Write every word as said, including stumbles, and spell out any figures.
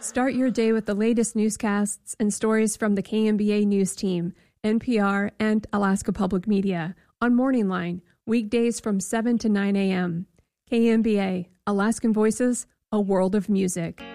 Start your day with the latest newscasts and stories from the K M B A News Team, N P R, and Alaska Public Media on Morning Line, weekdays from seven to nine a.m. K M B A, Alaskan Voices, a world of music.